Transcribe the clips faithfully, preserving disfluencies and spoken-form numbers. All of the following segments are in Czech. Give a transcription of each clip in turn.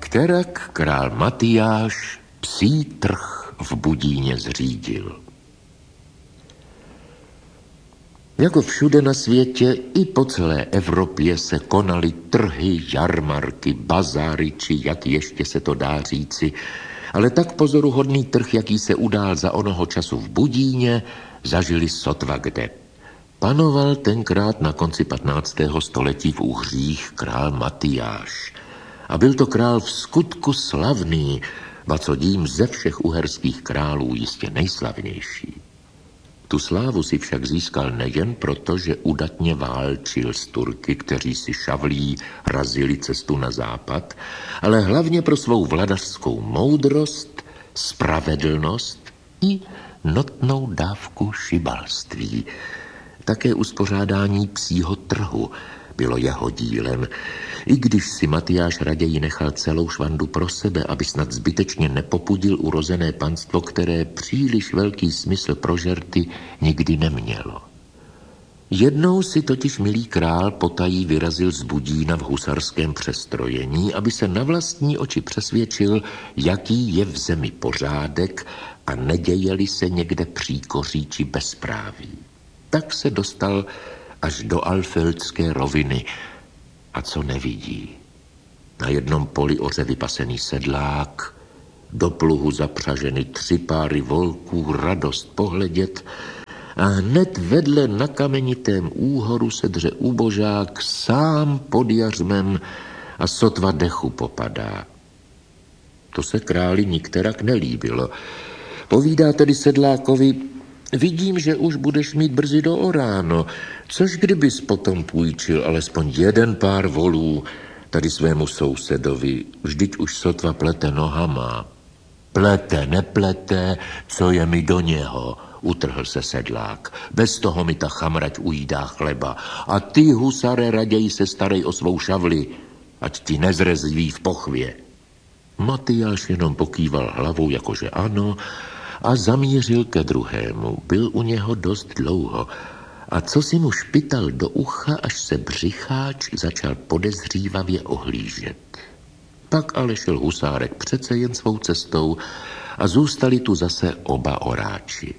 Nikterak král Matyáš psí trh v Budíně zřídil. Jako všude na světě, i po celé Evropě se konaly trhy, jarmarky, bazáry, či jak ještě se to dá říci, ale tak pozoruhodný trh, jaký se udál za onoho času v Budíně, zažili sotva kde. Panoval tenkrát na konci patnáctého století v Uhřích král Matyáš. A byl to král v skutku slavný, ba co dím ze všech uherských králů jistě nejslavnější. Tu slávu si však získal nejen proto, že udatně válčil s Turky, kteří si šavlí razili cestu na západ, ale hlavně pro svou vladařskou moudrost, spravedlnost i notnou dávku šibalství. Také uspořádání psího trhu bylo jeho dílem, i když si Matyáš raději nechal celou švandu pro sebe, aby snad zbytečně nepopudil urozené panstvo, které příliš velký smysl pro žerty nikdy nemělo. Jednou si totiž milý král potají vyrazil z Budína v husarském přestrojení, aby se na vlastní oči přesvědčil, jaký je v zemi pořádek a nedějeli se někde příkoří či bezpráví. Tak se dostal až do Alfildské roviny. A co nevidí? Na jednom poli oře vypasený sedlák, do pluhu zapřaženy tři páry volků, radost pohledět, a hned vedle na kamenitém úhoru se dře úbožák sám pod jařmem a sotva dechu popadá. To se králi nikterak nelíbilo. Povídá tedy sedlákovi: vidím, že už budeš mít brzy do oráno, což kdybys potom půjčil alespoň jeden pár volů tady svému sousedovi, vždyť už sotva plete nohama. Plete, neplete, co je mi do něho, utrhl se sedlák. Bez toho mi ta chamrať ujídá chleba. A ty, husare, raději se starej o svou šavli, ať ti nezrezví v pochvě. Matyáš jenom pokýval hlavou, jakože ano, a zamířil ke druhému. Byl u něho dost dlouho a co si mu špital do ucha, až se břicháč začal podezřívavě ohlížet. Pak ale šel husárek přece jen svou cestou a zůstali tu zase oba oráči.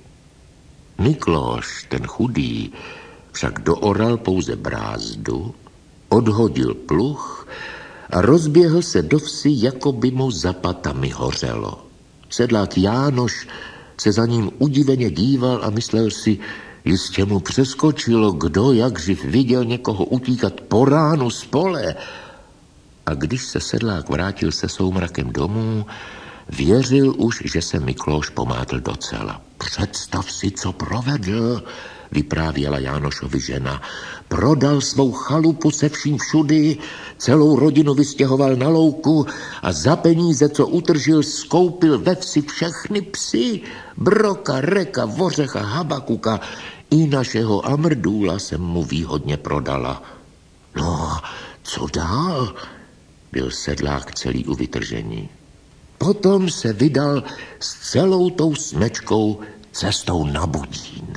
Miklóš, ten chudý, však dooral pouze brázdu, odhodil pluh a rozběhl se do vsi, jako by mu za patami hořelo. Sedlák Jánoš se za ním udiveně díval a myslel si, jistě mu přeskočilo, kdo jak živ viděl někoho utíkat po ránu z pole. A když se sedlák vrátil se soumrakem domů, věřil už, že se Miklóš pomátl docela. Představ si, co provedl, vyprávěla Jánošovi žena. Prodal svou chalupu se vším všudy, celou rodinu vystěhoval na louku a za peníze, co utržil, skoupil ve vsi všechny psy. Broka, Reka, Vořecha, Habakuka i našeho Amrdůla jsem mu výhodně prodala. No, co dál? Byl sedlák celý u vytržení. Potom se vydal s celou tou smečkou cestou na Budín.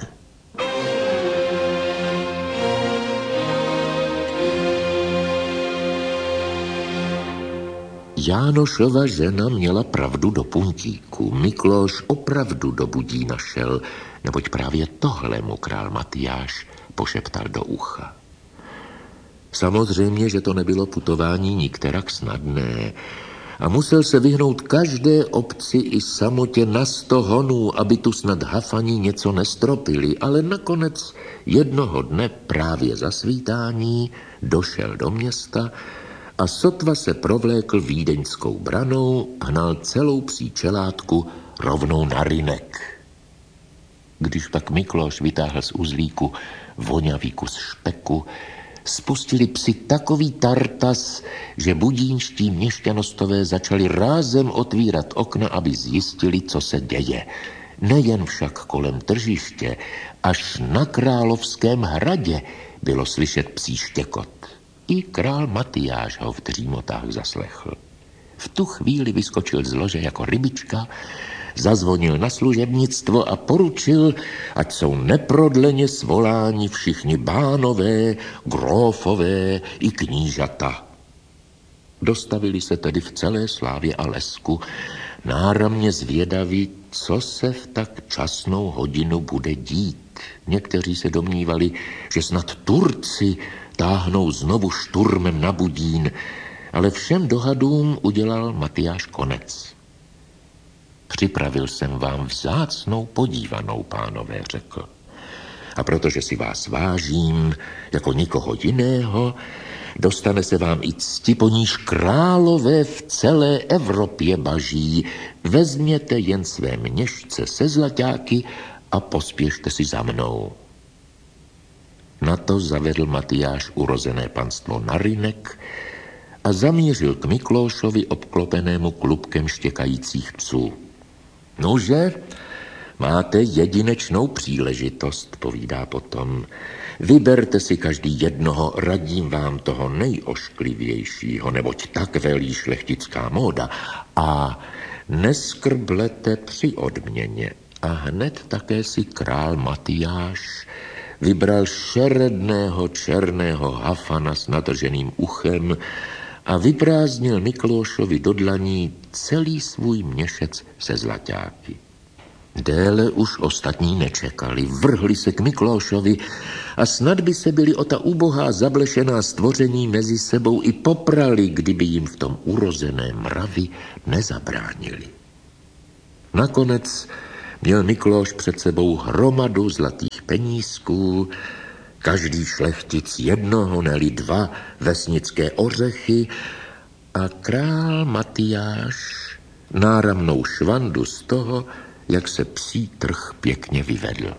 Jánošova žena měla pravdu do puntíku. Miklóš opravdu do Budína šel, neboť právě tohle mu král Matyáš pošeptal do ucha. Samozřejmě, že to nebylo putování nikterak snadné a musel se vyhnout každé obci i samotě na sto honů, aby tu snad hafaní něco nestropili, ale nakonec jednoho dne právě za svítání došel do města a sotva se provlékl vídeňskou branou, hnal celou psí čeládku rovnou na rynek. Když pak Miklóš vytáhl z uzlíku voňavý kus špeku, spustili psi takový tartas, že budínští měšťanostové začali rázem otvírat okna, aby zjistili, co se děje. Nejen však kolem tržiště, až na Královském hradě bylo slyšet psí štěkot. I král Matyáš ho v dřímotách zaslechl. V tu chvíli vyskočil z lože jako rybička, zazvonil na služebnictvo a poručil, ať jsou neprodleně svoláni všichni bánové, grófové i knížata. Dostavili se tedy v celé slávě a lesku, náramně zvědaví, co se v tak časnou hodinu bude dít. Někteří se domnívali, že snad Turci táhnou znovu šturmem na Budín, ale všem dohadům udělal Matyáš konec. Připravil jsem vám vzácnou podívanou, pánové, řekl. A protože si vás vážím jako nikoho jiného, dostane se vám i cti, po níž králové v celé Evropě baží. Vezměte jen své měšce se zlaťáky a pospěšte si za mnou. Na to zavedl Matyáš urozené panstvo na rynek a zamířil k Miklóšovi obklopenému klubkem štěkajících psů. Nože, máte jedinečnou příležitost, povídá potom. Vyberte si každý jednoho, radím vám toho nejošklivějšího, neboť tak velí šlechtická móda, a neskrblete při odměně. A hned také si král Matyáš vybral šeredného černého hafana s natrženým uchem a vyprázdnil Miklóšovi do dlaní celý svůj měšec se zlaťáky. Déle už ostatní nečekali, vrhli se k Miklóšovi a snad by se byli o ta ubohá zablešená stvoření mezi sebou i poprali, kdyby jim v tom urozeném mravi nezabránili. Nakonec měl Miklóš před sebou hromadu zlatých penízků, každý šlechtic jednoho, neli dva vesnické ořechy a král Matyáš náramnou švandu z toho, jak se psí trh pěkně vyvedl.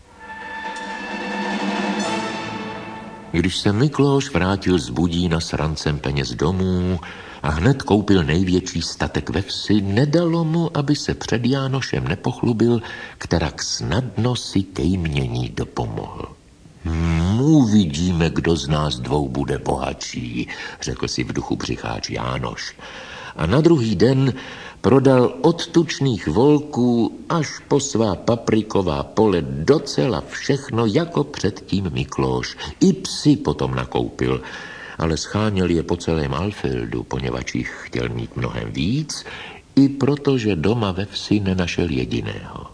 Když se Miklóš vrátil z Budína s rancem peněz domů a hned koupil největší statek ve vsi, nedalo mu, aby se před Jánošem nepochlubil, kterak snadno si ke jmění dopomohl. Uvidíme, kdo z nás dvou bude bohatší, řekl si v duchu břicháč Jánoš. A na druhý den prodal od tučných volků až po svá papriková pole docela všechno, jako předtím Miklóš. I psy potom nakoupil, ale scháněl je po celém Alfildu, poněvadž jich chtěl mít mnohem víc, i protože doma ve vsi nenašel jediného.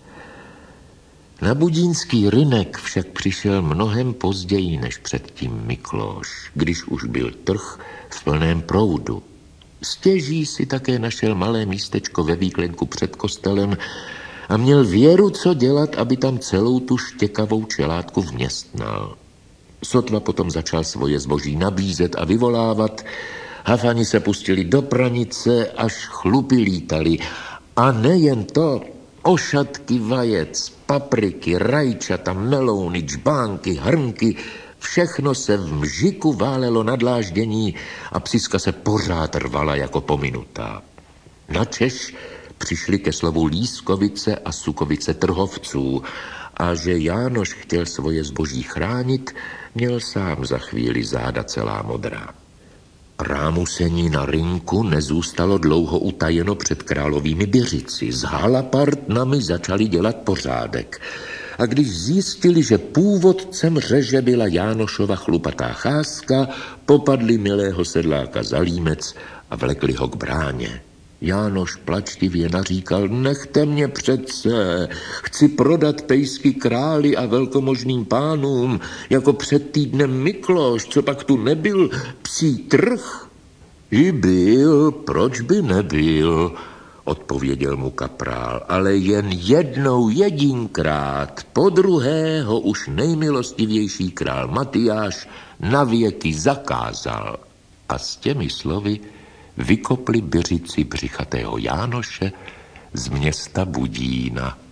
Na budínský rynek však přišel mnohem později než předtím Miklóš, když už byl trh v plném proudu. Stěží si také našel malé místečko ve výklenku před kostelem a měl věru, co dělat, aby tam celou tu štěkavou čeládku vměstnal. Sotva potom začal svoje zboží nabízet a vyvolávat, hafani se pustili do pranice, až chlupy lítali. A nejen to, ošatky vajec, papriky, rajčata, melouny, džbánky, hrnky, všechno se v mžiku válelo na dláždění a psiska se pořád rvala jako pominutá. Načež přišli ke slovu lískovice a sukovice trhovců a že Jánoš chtěl svoje zboží chránit, měl sám za chvíli záda celá modrá. Rámusení na rynku nezůstalo dlouho utajeno před královými Běřici. S halapardnami začali dělat pořádek. A když zjistili, že původcem řeže byla Jánošova chlupatá cházka, popadli milého sedláka za límec a vlekli ho k bráně. Jánoš plačtivě naříkal, nechte mě přece, chci prodat pejsky králi a velkomožným pánům, jako před týdnem Miklóš, co pak tu nebyl, psí trh. I byl, proč by nebyl, odpověděl mu kaprál, ale jen jednou jedinkrát, po druhého už nejmilostivější král Matyáš navěky zakázal. A s těmi slovy vykopli Běřici břichatého Jánoše z města Budína.